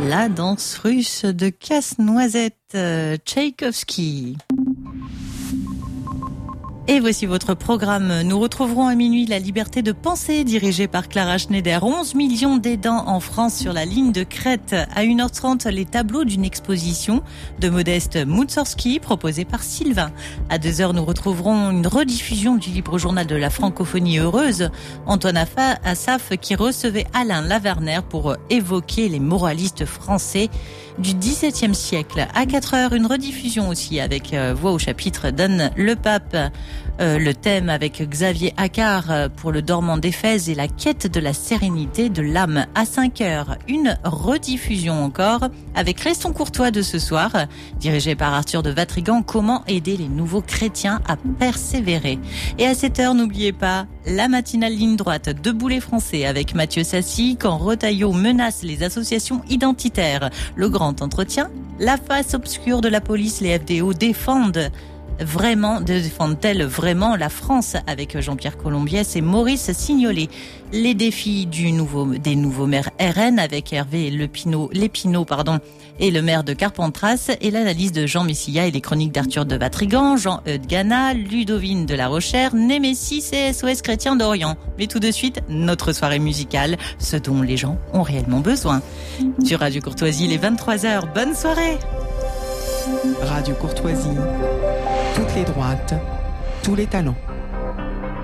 La danse russe de Casse-Noisette, Tchaïkovski. Et voici votre programme. Nous retrouverons à minuit La liberté de penser, dirigée par Clara Schneider. 11 millions d'aidants en France sur la ligne de crête. À 1h30, les tableaux d'une exposition de Modeste Moussorgsky, proposée par Sylvain. À 2h, nous retrouverons une rediffusion du libre journal de la francophonie heureuse. Antoine Assaf qui recevait Alain Laverner pour évoquer les moralistes français du XVIIe siècle. À 4h, une rediffusion aussi avec Voix au chapitre d'Anne Le Pape. Le thème avec Xavier Accard pour le dormant d'Éphèse et la quête de la sérénité de l'âme. À 5h, une rediffusion encore avec Restons courtois de ce soir, dirigé par Arthur de Vatrigan, comment aider les nouveaux chrétiens à persévérer. Et à 7h, n'oubliez pas la matinale ligne droite de Boulet Français avec Mathieu Sassy quand Retailleau menace les associations identitaires. Le grand entretien, la face obscure de la police, les FDO défendent-elles vraiment la France avec Jean-Pierre Colombiès et Maurice Signolet. Les défis des nouveaux maires RN avec Hervé Lépinault et le maire de Carpentras et l'analyse de Jean Messia et les chroniques d'Arthur de Vatrigan, Jean-Eudes Gana, Ludovine de la Rochère, Némésis et SOS Chrétien d'Orient. Mais tout de suite, notre soirée musicale, ce dont les gens ont réellement besoin. Sur Radio Courtoisie, les 23h. Bonne soirée! Radio Courtoisie, toutes les droites, tous les talents.